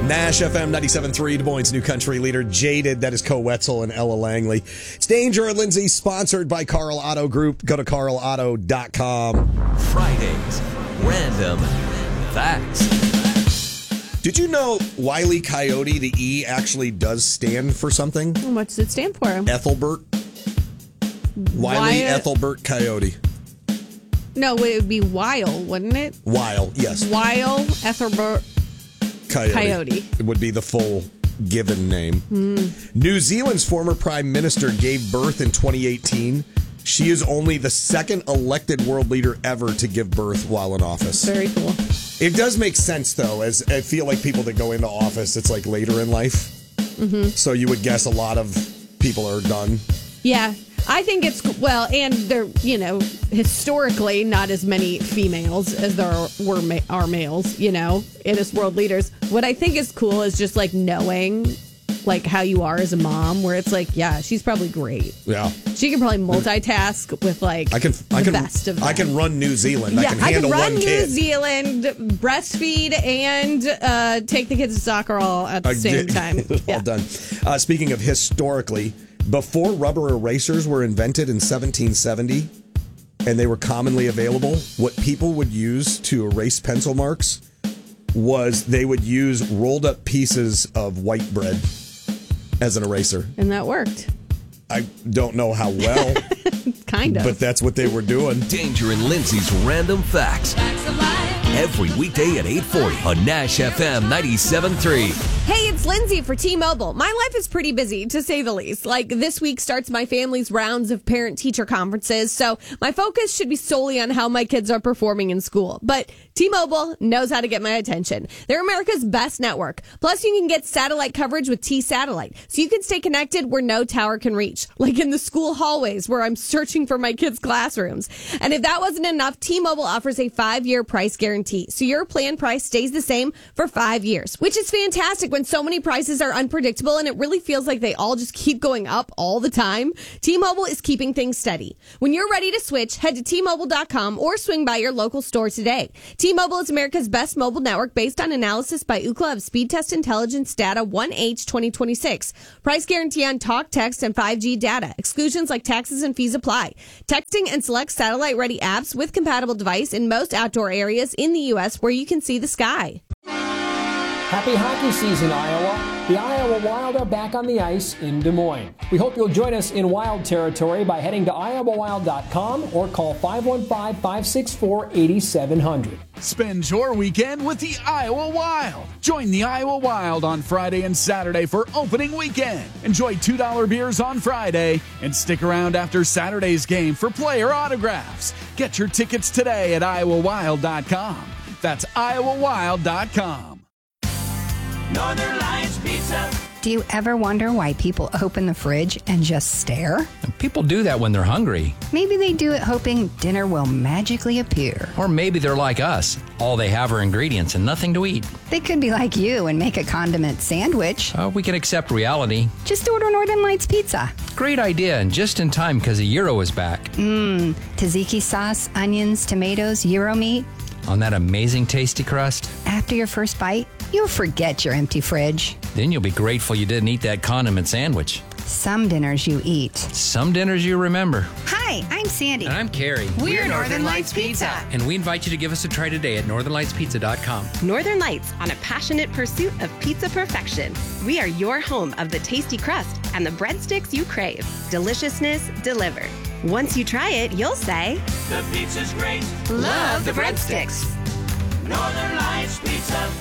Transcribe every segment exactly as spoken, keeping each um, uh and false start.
Nash F M ninety-seven point three, Des Moines' new country leader. Jaded, that is Co Wetzel and Ella Langley. It's Danger and Lindsay, sponsored by Carl Auto Group. Go to carl auto dot com. Fridays, Random Facts. Did you know Wile E. Coyote, the E, actually does stand for something? What does it stand for? Ethelbert. Wile E. Ethelbert Coyote. No, it would be Weil, wouldn't it? Weil, yes. Weil Ethelbert Coyote. Coyote. It would be the full given name. Mm. New Zealand's former prime minister gave birth in twenty eighteen. She is only the second elected world leader ever to give birth while in office. Very cool. It does make sense, though, as I feel like people that go into office, it's like later in life. Mm-hmm. So you would guess a lot of people are done. Yeah. I think it's, well, and there, you know, historically, not as many females as there are, were ma- are males, you know, in as world leaders. What I think is cool is just like knowing, like, how you are as a mom, where it's like, yeah, she's probably great. Yeah. She can probably multitask with, like, I can, the I can, best of them. I can run New Zealand. Yeah, I can handle I can run one New kid. Zealand, breastfeed, and uh, take the kids to soccer all at the I same get- time. all Yeah. done. Uh, speaking of historically, before rubber erasers were invented in seventeen seventy, and they were commonly available, what people would use to erase pencil marks was they would use rolled up pieces of white bread as an eraser. And that worked. I don't know how well, Kind of. but that's what they were doing. Danger and Lindsay's Random Facts. Every weekday at eight forty on Nash F M ninety-seven point three. Hey, it's Lindsay for T-Mobile. My life is pretty busy, to say the least. Like, this week starts my family's rounds of parent-teacher conferences, so my focus should be solely on how my kids are performing in school. But T-Mobile knows how to get my attention. They're America's best network. Plus, you can get satellite coverage with T-Satellite, so you can stay connected where no tower can reach, like in the school hallways where I'm searching for my kids' classrooms. And if that wasn't enough, T-Mobile offers a five-year price guarantee, so your plan price stays the same for five years, which is fantastic when so many prices are unpredictable and it really feels like they all just keep going up all the time. T-Mobile is keeping things steady. When you're ready to switch, head to T Mobile dot com or swing by your local store today. T-Mobile is America's best mobile network based on analysis by Ookla of Speed Test Intelligence data one H twenty twenty-six. Price guarantee on talk, text, and five G data. Exclusions like taxes and fees apply. Texting and select satellite-ready apps with compatible device in most outdoor areas in the U S where you can see the sky. Happy hockey season, Iowa. The Iowa Wild are back on the ice in Des Moines. We hope you'll join us in Wild territory by heading to iowa wild dot com or call five one five, five six four, eight seven zero zero. Spend your weekend with the Iowa Wild. Join the Iowa Wild on Friday and Saturday for opening weekend. Enjoy two dollar beers on Friday and stick around after Saturday's game for player autographs. Get your tickets today at iowa wild dot com. That's iowa wild dot com. Northern Lights Pizza. Do you ever wonder why people open the fridge and just stare? People do that when they're hungry. Maybe they do it hoping dinner will magically appear. Or maybe they're like us. All they have are ingredients and nothing to eat. They could be like you and make a condiment sandwich. Uh, we can accept reality. Just order Northern Lights Pizza. Great idea, and just in time because the Euro is back. Mmm, tzatziki sauce, onions, tomatoes, Euro meat. On that amazing tasty crust. After your first bite, you'll forget your empty fridge. Then you'll be grateful you didn't eat that condiment sandwich. Some dinners you eat. Some dinners you remember. Hi, I'm Sandy. And I'm Carrie. We're, We're Northern Lights Pizza. And we invite you to give us a try today at northern lights pizza dot com. Northern Lights, on a passionate pursuit of pizza perfection. We are your home of the tasty crust and the breadsticks you crave. Deliciousness delivered. Once you try it, you'll say, The pizza's great. Love the breadsticks. Northern Lights Pizza.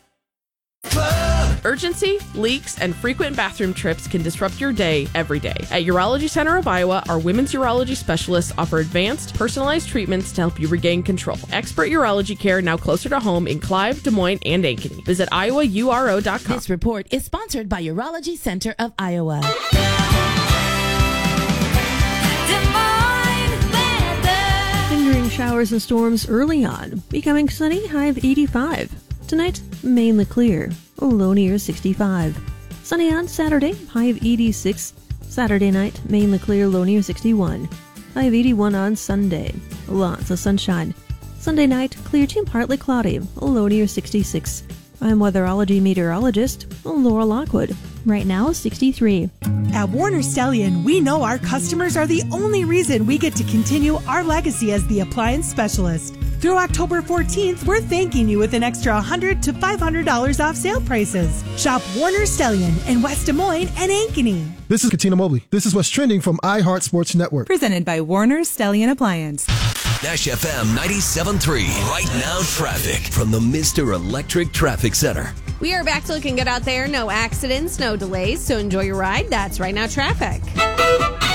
Urgency, leaks, and frequent bathroom trips can disrupt your day every day. At Urology Center of Iowa, our women's urology specialists offer advanced, personalized treatments to help you regain control. Expert urology care now closer to home in Clive, Des Moines, and Ankeny. Visit iowa u r o dot com. This report is sponsored by Urology Center of Iowa. Lingering showers and storms early on. Becoming sunny, high of eighty-five. Tonight, mainly clear, a low near sixty-five. Sunny on Saturday, high of eighty-six. Saturday night, mainly clear, low near sixty-one. High of eighty-one on Sunday. Lots of sunshine. Sunday night, clear to partly cloudy, a low near sixty-six. I'm weatherology meteorologist Laura Lockwood. Right now, sixty-three. At Warner Stellian, we know our customers are the only reason we get to continue our legacy as the appliance specialist. Through October fourteenth, we're thanking you with an extra one hundred to five hundred dollars off sale prices. Shop Warner Stellian in West Des Moines and Ankeny. This is Katina Mobley. This is what's trending from iHeart Sports Network. Presented by Warner Stellian Appliance. Nash F M ninety-seven point three. Right now, traffic from the Mister Electric Traffic Center. We are back to looking good out there. No accidents, no delays. So enjoy your ride. That's Right Now Traffic.